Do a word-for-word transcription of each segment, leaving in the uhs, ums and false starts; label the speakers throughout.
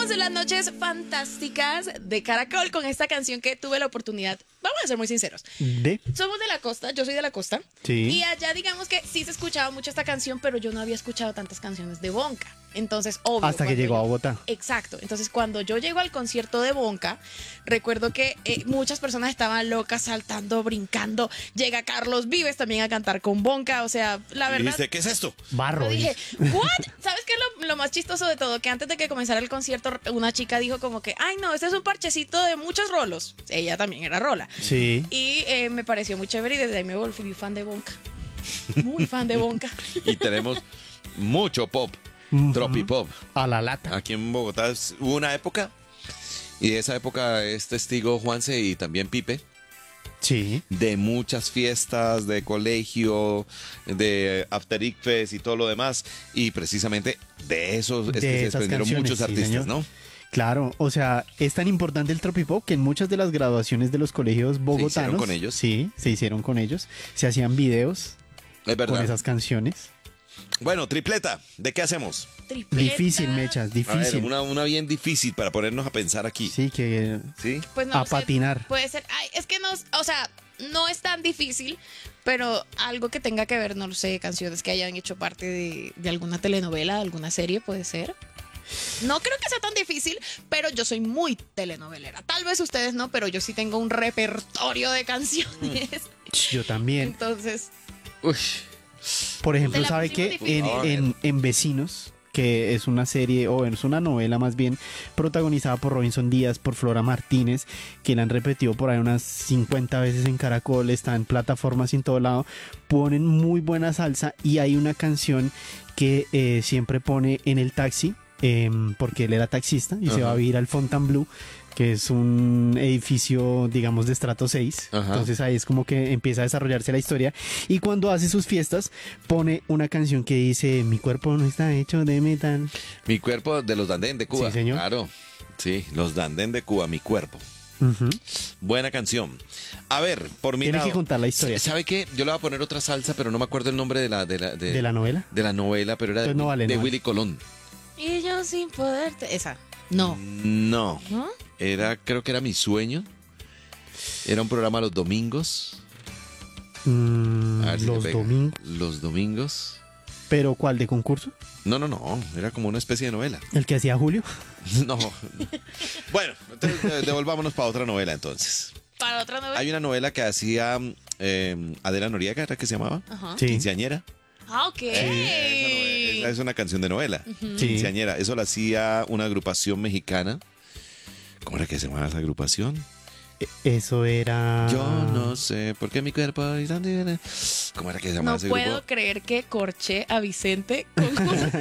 Speaker 1: Estamos en las noches fantásticas de Caracol con esta canción que tuve la oportunidad, vamos a ser muy sinceros,
Speaker 2: ¿De?
Speaker 1: somos de la costa, yo soy de la costa,
Speaker 2: Sí.
Speaker 1: y allá digamos que sí se escuchaba mucho esta canción, pero yo no había escuchado tantas canciones de Bonka. Entonces, obvio.
Speaker 2: Hasta que
Speaker 1: cuando
Speaker 2: llegó
Speaker 1: yo-
Speaker 2: a Bogotá.
Speaker 1: Exacto. Entonces, cuando yo llego al concierto de Bonka, recuerdo que eh, muchas personas estaban locas, saltando, brincando. Llega Carlos Vives también a cantar con Bonka. O sea, la
Speaker 3: Y
Speaker 1: verdad.
Speaker 3: dijiste, ¿qué es esto?
Speaker 2: Barro.
Speaker 1: Yo dije, ¿what? ¿Sabes qué es lo, lo más chistoso de todo? Que antes de que comenzara el concierto, una chica dijo como que, ay, no, este es un parchecito de muchos rolos. Ella también era rola.
Speaker 2: Sí.
Speaker 1: Y eh, me pareció muy chévere y desde ahí me volví fan de Bonka. Muy fan de Bonka.
Speaker 3: Y tenemos mucho pop,
Speaker 2: Ujú.
Speaker 3: tropipop.
Speaker 2: A la lata.
Speaker 3: Aquí en Bogotá es- hubo una época, y de esa época es testigo Juanse y también Pipe,
Speaker 2: Sí.
Speaker 3: de muchas fiestas de colegio, de After Fest y todo lo demás. Y precisamente de esos es
Speaker 2: De
Speaker 3: que se
Speaker 2: esas
Speaker 3: desprendieron
Speaker 2: canciones,
Speaker 3: muchos
Speaker 2: sí,
Speaker 3: artistas,
Speaker 2: señor.
Speaker 3: ¿no?
Speaker 2: Claro, o sea, es tan importante el tropipop que en muchas de las graduaciones de los colegios bogotanos
Speaker 3: con ellos.
Speaker 2: Sí, se hicieron con ellos. Se hacían videos
Speaker 3: Es verdad.
Speaker 2: con esas canciones.
Speaker 3: Bueno, tripleta, ¿de qué hacemos?
Speaker 1: Tripleta.
Speaker 2: Difícil, mechas,
Speaker 3: A ver,
Speaker 2: difícil.
Speaker 3: una, una bien difícil para ponernos a pensar aquí.
Speaker 2: Sí, que
Speaker 3: ¿Sí?
Speaker 1: Pues no
Speaker 2: a
Speaker 1: sé,
Speaker 2: patinar.
Speaker 1: Puede ser. Ay, es que no, o sea, no es tan difícil, pero algo que tenga que ver, no lo sé, canciones que hayan hecho parte de, de alguna telenovela, de alguna serie, puede ser. No creo que sea tan difícil, pero yo soy muy telenovelera. Tal vez ustedes no, pero yo sí tengo un repertorio de canciones.
Speaker 2: Yo también.
Speaker 1: Entonces,
Speaker 3: Uy.
Speaker 2: Por ejemplo,
Speaker 1: Te la
Speaker 2: ¿sabe
Speaker 1: pusimos
Speaker 2: qué?
Speaker 1: difícil.
Speaker 2: En, en, en Vecinos, que es una serie, o es una novela más bien, protagonizada por Robinson Díaz, por Flora Martínez, que la han repetido por ahí unas cincuenta veces en Caracol, está en plataformas y en todo lado, ponen muy buena salsa y hay una canción que eh, siempre pone en el taxi, eh, porque él era taxista y se
Speaker 3: Ajá.
Speaker 2: va a vivir al Fontainebleau, que es un edificio, digamos, de estrato seis.
Speaker 3: Ajá.
Speaker 2: Entonces ahí es como que empieza a desarrollarse la historia. Y cuando hace sus fiestas, pone una canción que dice, mi cuerpo no está hecho de metal.
Speaker 3: Mi cuerpo de los Dandén de Cuba.
Speaker 2: Sí, señor.
Speaker 3: Claro. Sí, los Dandén de Cuba, mi cuerpo.
Speaker 2: Ujú.
Speaker 3: Buena canción. A ver, por mi
Speaker 2: Tiene
Speaker 3: lado,
Speaker 2: que contar la historia.
Speaker 3: ¿sabe qué? Yo le voy a poner otra salsa, pero no me acuerdo el nombre de la de la, de,
Speaker 2: ¿De la novela?
Speaker 3: de la novela, pero era de,
Speaker 2: Entonces no vale,
Speaker 3: de
Speaker 2: no vale.
Speaker 3: Willy Colón.
Speaker 1: y yo sin poderte. Esa. No.
Speaker 3: No,
Speaker 1: ¿No?
Speaker 3: era, creo que era Mi Sueño. Era un programa los domingos.
Speaker 2: Mm,
Speaker 3: A ver si te
Speaker 2: los
Speaker 3: pega.
Speaker 2: domingos.
Speaker 3: Los domingos.
Speaker 2: ¿Pero cuál? ¿De concurso?
Speaker 3: No, no, no. Era como una especie de novela.
Speaker 2: ¿El que hacía Julio?
Speaker 3: No. Bueno, entonces de- devolvámonos para otra novela entonces.
Speaker 1: Para otra novela.
Speaker 3: Hay una novela que hacía eh, Adela Noriega, ¿era que se llamaba?
Speaker 1: Ajá.
Speaker 2: Sí.
Speaker 3: Quinceañera.
Speaker 1: Ah, ok.
Speaker 3: Esa, novela- esa es una canción de novela.
Speaker 2: Sí.
Speaker 3: Quinceañera. Eso la hacía una agrupación mexicana. ¿Cómo era que se llamaba esa agrupación?
Speaker 2: E- Eso era...
Speaker 3: Yo no sé por qué mi cuerpo. y dónde viene. ¿Cómo era que se llamaba
Speaker 1: No
Speaker 3: ese
Speaker 1: puedo
Speaker 3: grupo?
Speaker 1: creer que corché a Vicente con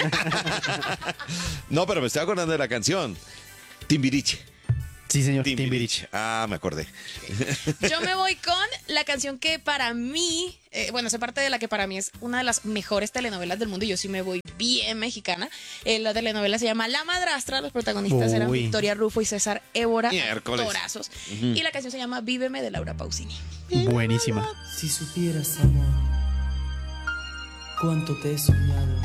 Speaker 3: No, pero me estoy acordando de la canción. Timbiriche.
Speaker 2: Sí, señor.
Speaker 3: Timbiriche.
Speaker 2: Timbiriche.
Speaker 3: Ah, me acordé.
Speaker 1: Yo me voy con la canción que para mí, eh, bueno, hace parte de la que para mí es una de las mejores telenovelas del mundo y yo sí me voy bien mexicana. Eh, la telenovela se llama La Madrastra, los protagonistas eran
Speaker 2: Uy.
Speaker 1: Victoria Rufo y César Évora,
Speaker 3: Miércoles.
Speaker 1: actorazos. Y la canción se llama Víveme de Laura Pausini.
Speaker 2: Buenísima.
Speaker 4: Si supieras, amor, cuánto te he soñado.